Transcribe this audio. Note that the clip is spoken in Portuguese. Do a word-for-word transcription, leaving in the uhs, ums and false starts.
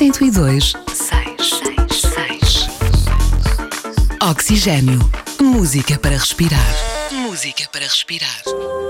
cento e dois, seis. Oxigênio. Música para respirar. Música para respirar.